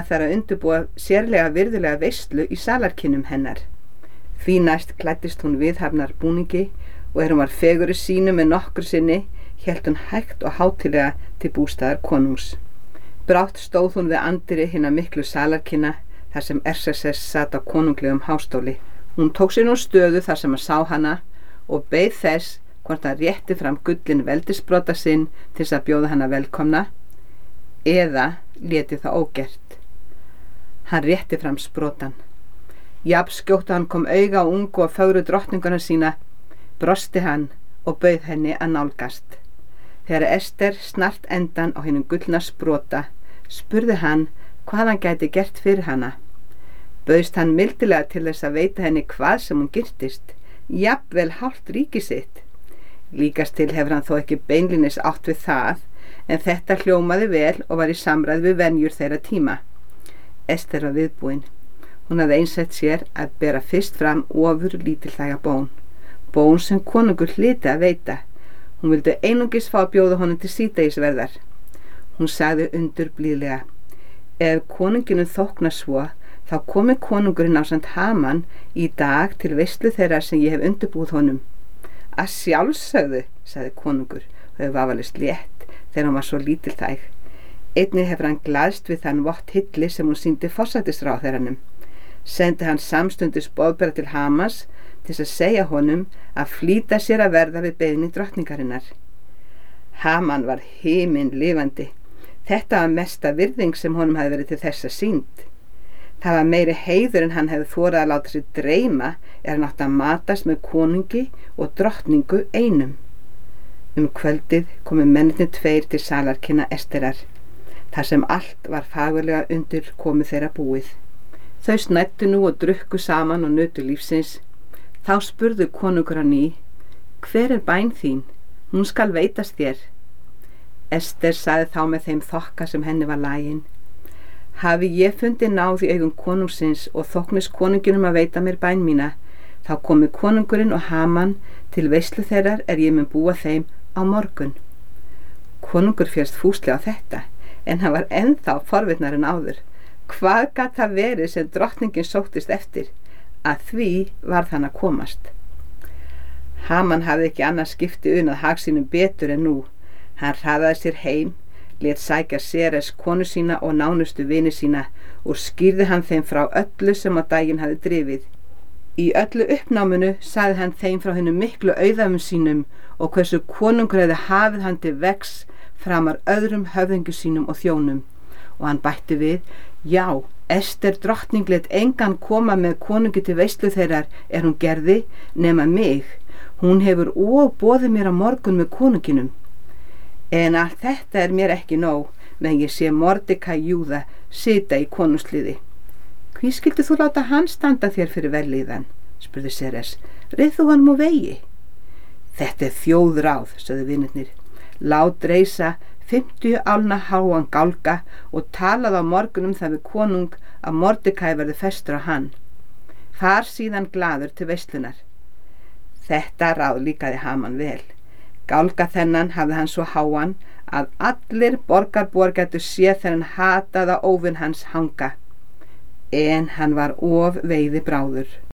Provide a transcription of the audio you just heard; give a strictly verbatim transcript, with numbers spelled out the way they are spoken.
ætlar að undirbúa sérlega virðulega veislu í salarkinnum hennar. Því næst klæddist hún viðhafnar búningi og er hún var fegurri sínu með nokkru sinni, hélt hún hægt og hátilega til bústaðar konungs. Brátt stóð hún við anddyri hinna miklu salarkinna þar sem Xerxes sat á konunglegum hástóli. Hún tók sér nú stöðu þar sem að sá hana og beið þess hvort hann rétti fram gullin veldisbrota sinn til þess að bjóða hana velkomna eða léti það ógert. Hann rétti fram sprotan. Jafn skjótt hann kom auga á ungu og fögru drottninguna sína, brosti hann og bauð henni að nálgast. Þegar Ester snart endan á hinum gullna sprota, spurði hann hvað hann gæti gert fyrir hana. Bauðst hann mildilega til þess að veita henni hvað sem hún girtist, jafnvel hálft ríki sitt. Líkast til hefur hann þó ekki beinlínis átt við það, en þetta hljómaði vel og var í samræð við venjur þeirra tíma. Ester var viðbúin. Hún hafði einsett sér að bera fyrst fram ofur lítilþæga bón, bón sem konungur hlyti að veita. Hún vildi einungis fá að bjóða honum til síðdegisverðar. Hún sagði undur blíðlega: ef konunginum þóknar svo, þá komi konungurinn ásamt Haman í dag til veislu þeirra sem ég hef undirbúið honum. Að sjálfsögðu, sagði konungur og hefur vafalist létt þegar hann var svo lítilþæg. Einnig hefur hann glaðst við þann vott hilli sem hún sýndi forsætisráðherranum. Sendi hann samstundis boðbera til Hamans til þess að segja honum að flýta sér að verða við beiðni drottningarinnar. Haman var himinlifandi. Þetta var mesta virðing sem honum hafði verið til þessa sýnd. Það var meiri heiður en hann hefði þorað að láta sig dreyma er hann átti að matast með konungi og drottningu einum. Um kvöldið komu mennirnir tveir til salarkinna Esterar, þar sem allt var fagurlega undir komu þeirra búið. Þau snæddu nú og drukku saman og nutu lífsins. Þá spurðu konungur á ný: hver er bæn þín? Hún skal veitast þér. Ester sagði þá með þeim þokka sem henni var lagin: hafi ég fundið náð í augum konungsins og þóknist konunginum að veita mér bæn mína, þá komi konungurinn og Haman til veislu þeirrar er ég mun búa þeim á morgun. Konungur félst fúslega á þetta, en hann var ennþá forvitnar en áður. Hvað gat það verið sem drottningin sóttist eftir? Að því varð hann að komast. Haman hafði ekki annað skipti unað hag sínum betur en nú. Hann hraðaði sér heim, lét sækja Seres konu sína og nánustu vini sína og skýrði hann þeim frá öllu sem á daginn hafði drifið. Í öllu uppnáminu sagði hann þeim frá hinum miklu auðæfum sínum og hversu konungur hefði hafið hann til vegs framar öðrum höfðingu sínum og þjónum. Og hann bætti við: já, Ester drottning lét engan koma með konungi til veislu þeirrar er hún gerði nema mig. Hún hefur og boðið mér á morgun með konunginum. En allt þetta er mér ekki nóg, meðan ég sé Mordekaj Júða sita í konungsliði. Hví skildi þú láta hann standa þér fyrir velliðan? Spurði Seres. Reið þú honum á vegi? Þetta er þjóðráð, sögðu vinirnir. Lát reisa fimmtíu álna háan gálga og talaði á morgun um það við konung að Mordekaj verði festur á hann. Far síðan glaður til veislunar. Þetta ráð líkaði Haman vel. Gálga þennan hafði hann svo háan að allir borgarbúar gætu séð þegar hann hataða óvin hans hanga. En hann var of veiði bráður.